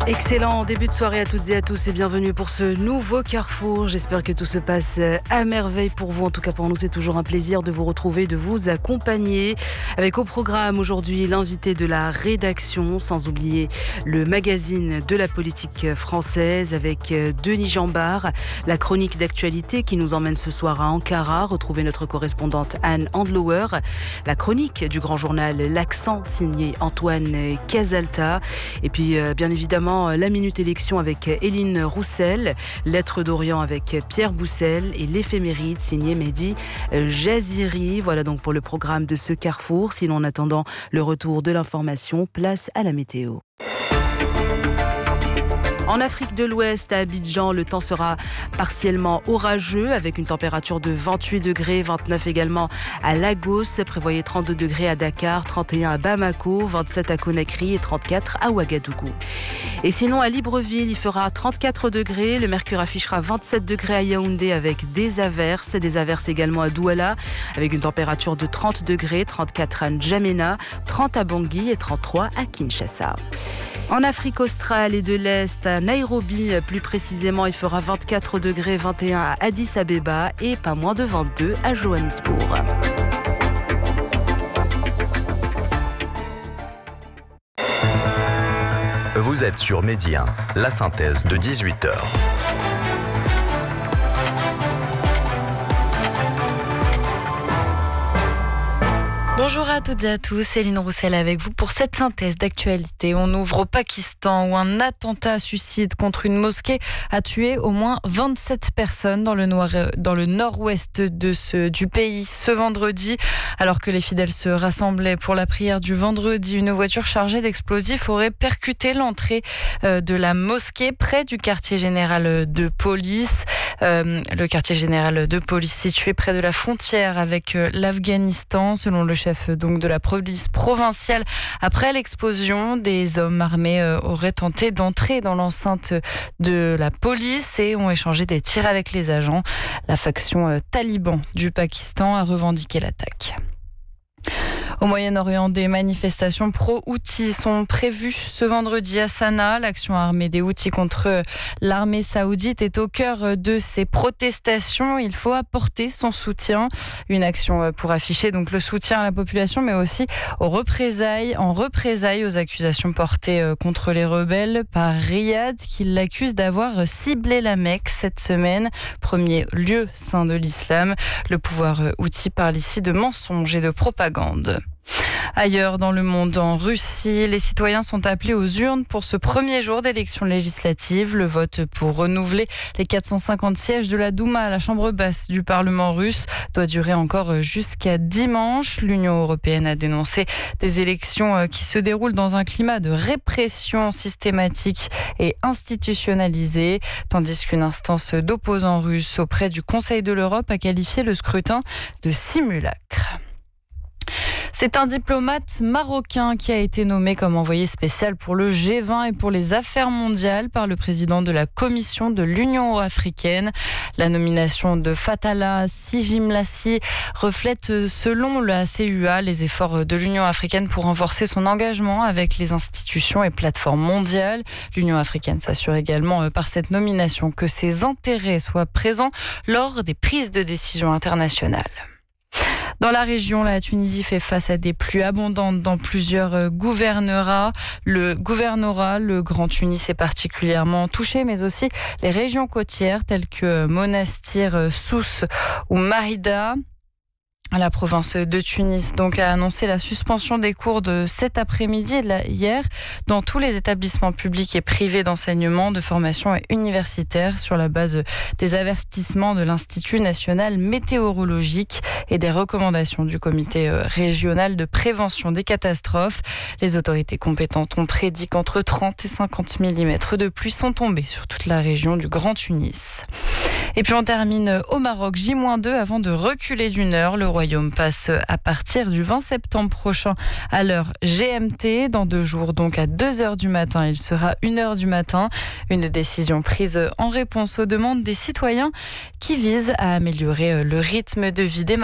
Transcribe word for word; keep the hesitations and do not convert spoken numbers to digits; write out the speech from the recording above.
Excellent début de soirée à toutes et à tous et bienvenue pour ce nouveau Carrefour. J'espère que tout se passe à merveille pour vous. En tout cas pour nous, c'est toujours un plaisir de vous retrouver, de vous accompagner. Avec au programme aujourd'hui l'invité de la rédaction, sans oublier le magazine de la politique française avec Denis Jambard, la chronique d'actualité qui nous emmène ce soir à Ankara, retrouver notre correspondante Anne Andlauer, la chronique du grand journal L'Accent signé Antoine Casalta et puis bien évidemment la Minute Élection avec Éline Roussel, Lettres d'Orient avec Pierre Boussel et l'éphéméride signé Mehdi Jaziri. Voilà donc pour le programme de ce Carrefour. Sinon, en attendant le retour de l'information, place à la météo. En Afrique de l'Ouest, à Abidjan, le temps sera partiellement orageux avec une température de vingt-huit degrés, vingt-neuf également à Lagos. Prévoyez trente-deux degrés à Dakar, trente et un à Bamako, vingt-sept à Conakry et trente-quatre à Ouagadougou. Et sinon, à Libreville, il fera trente-quatre degrés. Le mercure affichera vingt-sept degrés à Yaoundé avec des averses. Des averses également à Douala avec une température de trente degrés, trente-quatre à N'Djamena, trente à Bangui et trente-trois à Kinshasa. En Afrique australe et de l'Est, à Nairobi, plus précisément, il fera vingt-quatre degrés, vingt et un à Addis Abeba et pas moins de vingt-deux à Johannesburg. Vous êtes sur Média, la synthèse de dix-huit heures. Bonjour à toutes et à tous, Céline Roussel avec vous pour cette synthèse d'actualité. On ouvre au Pakistan où un attentat suicide contre une mosquée a tué au moins vingt-sept personnes dans le, noir, dans le nord-ouest de ce, du pays ce vendredi. Alors que les fidèles se rassemblaient pour la prière du vendredi, une voiture chargée d'explosifs aurait percuté l'entrée de la mosquée près du quartier général de police. Euh, le quartier général de police situé près de la frontière avec l'Afghanistan, selon le chef donc de la police provinciale. Après l'explosion, des hommes armés euh, auraient tenté d'entrer dans l'enceinte de la police et ont échangé des tirs avec les agents. La faction euh, taliban du Pakistan a revendiqué l'attaque. Au Moyen-Orient, des manifestations pro-Houthis sont prévues ce vendredi à Sanaa. L'action armée des Houthis contre l'armée saoudite est au cœur de ces protestations. Il faut apporter son soutien. Une action pour afficher donc le soutien à la population, mais aussi aux représailles, en représailles aux accusations portées contre les rebelles par Riyad, qui l'accuse d'avoir ciblé la Mecque cette semaine, premier lieu saint de l'islam. Le pouvoir Houthi parle ici de mensonges et de propagande. Ailleurs dans le monde, en Russie, les citoyens sont appelés aux urnes pour ce premier jour d'élection législative. Le vote pour renouveler les quatre cent cinquante sièges de la Douma, la chambre basse du Parlement russe, doit durer encore jusqu'à dimanche. L'Union européenne a dénoncé des élections qui se déroulent dans un climat de répression systématique et institutionnalisée, tandis qu'une instance d'opposants russes auprès du Conseil de l'Europe a qualifié le scrutin de simulacre. C'est un diplomate marocain qui a été nommé comme envoyé spécial pour le G vingt et pour les affaires mondiales par le président de la Commission de l'Union africaine. La nomination de Fatala Sijimlassi reflète, selon le A C U A, les efforts de l'Union africaine pour renforcer son engagement avec les institutions et plateformes mondiales. L'Union africaine s'assure également par cette nomination que ses intérêts soient présents lors des prises de décision internationales. Dans la région, la Tunisie fait face à des pluies abondantes dans plusieurs gouvernorats. Le gouvernorat, le Grand Tunis, est particulièrement touché, mais aussi les régions côtières telles que Monastir, Sousse ou Mahida. La province de Tunis donc a annoncé la suspension des cours de cet après-midi et de la, hier dans tous les établissements publics et privés d'enseignement, de formation et universitaires sur la base des avertissements de l'Institut national météorologique et des recommandations du comité régional de prévention des catastrophes. Les autorités compétentes ont prédit qu'entre trente et cinquante millimètres de pluie sont tombés sur toute la région du Grand Tunis. Et puis on termine au Maroc, J moins deux avant de reculer d'une heure. Le Royaume passe à partir du vingt septembre prochain à l'heure G M T. Dans deux jours, donc à deux heures du matin, il sera une heure du matin. Une décision prise en réponse aux demandes des citoyens qui vise à améliorer le rythme de vie des